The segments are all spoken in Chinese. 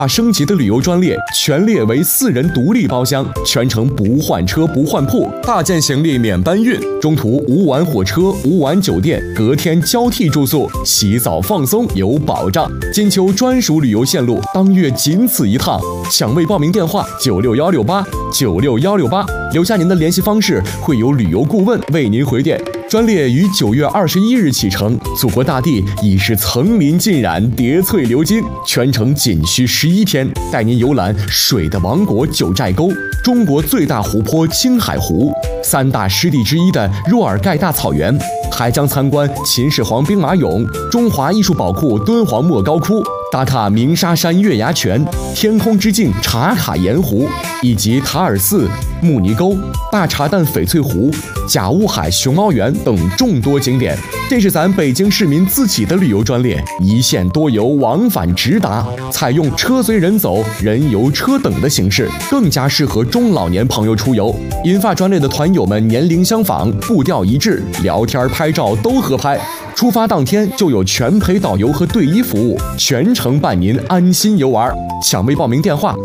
升级的旅游专列全列为4人独立包厢，全程不换车不换铺，大件行李免搬运，中途无晚火车无晚酒店，隔天交替住宿，洗澡放松有保障。金秋专属旅游线路，当月仅此一趟。抢位报名电话96168，留下您的联系方式，会有旅游顾问为您回电。专列于9月21日启程，祖国大地已是层林尽染，叠翠流金，全程仅需11天，带您游览水的王国九寨沟、中国最大湖泊青海湖、3大湿地之一的若尔盖大草原，还将参观秦始皇兵马俑、中华艺术宝库敦煌莫高窟，打卡鸣沙山月牙泉、天空之镜茶卡盐湖，以及塔尔寺、慕尼沟、大茶蛋翡翠湖、甲雾海熊猫园等众多景点。这是咱北京市民自己的旅游专列，一线多游，往返直达，采用车随人走、人游车等的形式，更加适合中老年朋友出游。银发专列的团友们年龄相仿，步调一致，聊天拍照都合拍。出发当天就有全陪导游和队医服务，全程伴您安心游玩。抢位报名电话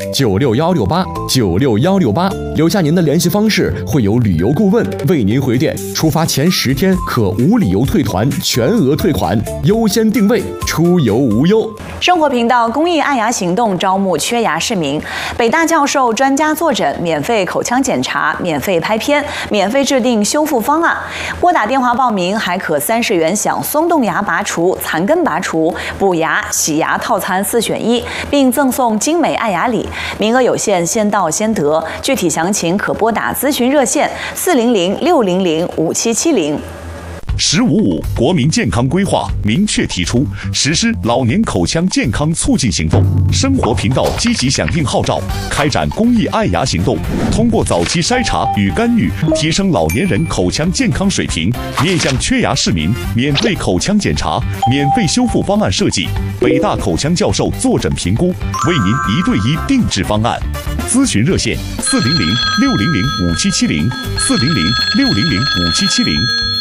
96168，留下您的联系方式，会有旅游顾问为您回电。出发前10天可无理由退团，全额退款，优先定位，出游无忧。 生活频道公益爱牙行动招募缺牙市民，北大教授专家坐诊，免费口腔检查，免费拍片，免费制定修复方案。拨打电话报名，还可30元享松动牙拔除、残根拔除、补牙、洗牙套餐4选1，并赠送精美爱牙礼，名额有限，先到先得。具体详情可拨打咨询热线400-600-5770。 “15+5”国民健康规划明确提出，实施老年口腔健康促进行动。生活频道积极响应号召，开展公益爱牙行动，通过早期筛查与干预，提升老年人口腔健康水平，面向缺牙市民免费口腔检查、免费修复方案设计，北大口腔教授坐诊评估，为您1对1定制方案。咨询热线400-600-5770，400-600-5770。